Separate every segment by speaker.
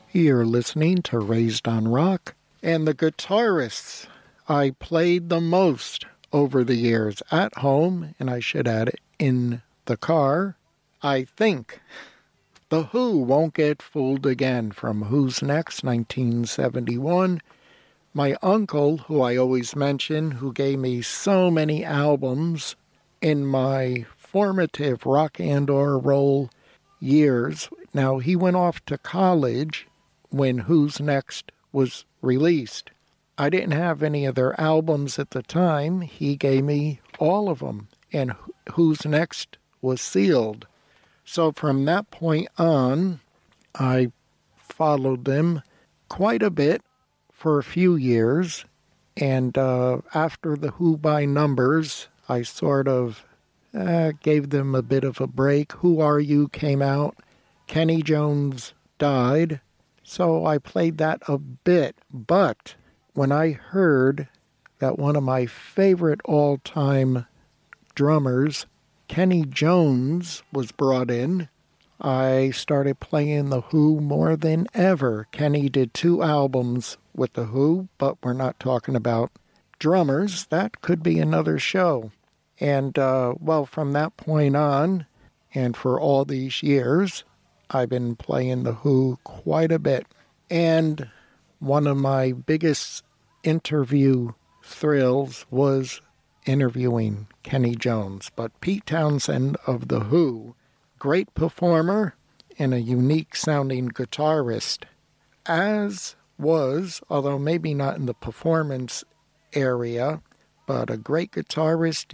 Speaker 1: You're listening to Raised on Rock, and the guitarists I played the most over the years at home, and I should add in the car, I think. The Who Won't Get Fooled Again from Who's Next, 1971. My uncle, who I always mention, who gave me so many albums in my formative rock and or roll years. Now, he went off to college when Who's Next was released. I didn't have any of their albums at the time. He gave me all of them, and Who's Next was sealed. So from that point on, I followed them quite a bit for a few years, and after the Who by Numbers, I sort of gave them a bit of a break. Who Are You came out. Kenny Jones died. So I played that a bit, but when I heard that one of my favorite all-time drummers, Kenny Jones, was brought in, I started playing The Who more than ever. Kenny did 2 albums with The Who, but we're not talking about drummers. That could be another show. And, from that point on, and for all these years, I've been playing The Who quite a bit. And one of my biggest interview thrills was interviewing Kenny Jones. But Pete Townshend of The Who, great performer and a unique sounding guitarist, as was, although maybe not in the performance area, but a great guitarist,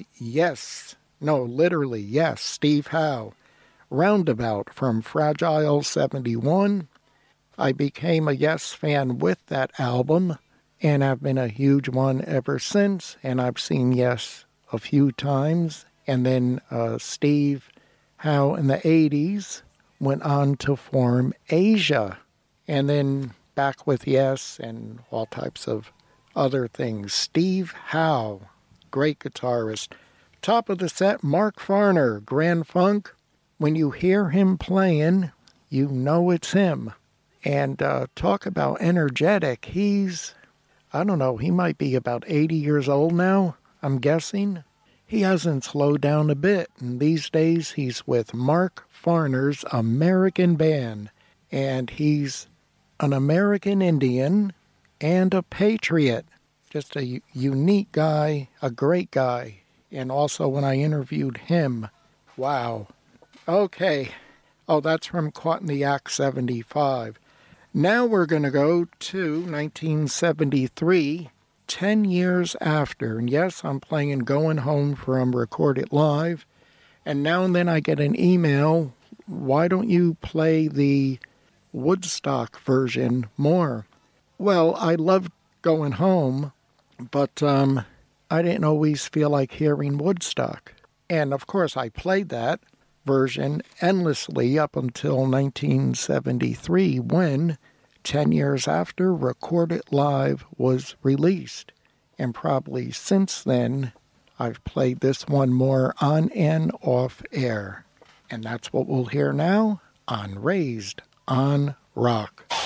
Speaker 1: yes, Steve Howe. Roundabout from Fragile 71. I became a Yes fan with that album, and I've been a huge one ever since, and I've seen Yes a few times. And then Steve Howe in the 80s went on to form Asia, and then back with Yes and all types of other things. Steve Howe, great guitarist. Top of the set, Mark Farner, Grand Funk. When you hear him playing, you know it's him. And talk about energetic. He's, I don't know, he might be about 80 years old now, I'm guessing. He hasn't slowed down a bit. And these days, he's with Mark Farner's American Band. And he's an American Indian and a patriot. Just a unique guy, a great guy. And also when I interviewed him, wow. Okay. Oh, that's from Caught in the Act 75. Now we're going to go to 1973, 10 years after. And yes, I'm playing Going Home from Record It Live. And now and then I get an email, why don't you play the Woodstock version more? Well, I love Going Home, but I didn't always feel like hearing Woodstock. And of course I played that version endlessly up until 1973 when, 10 years after, Record It Live was released. And probably since then, I've played this one more on and off air. And that's what we'll hear now on Raised on Rock.